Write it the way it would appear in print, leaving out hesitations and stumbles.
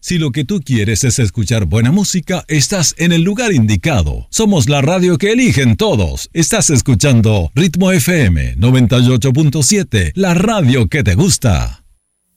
Si lo que tú quieres es escuchar buena música, estás en el lugar indicado. Somos la radio que eligen todos. Estás escuchando Ritmo FM 98.7, la radio que te gusta.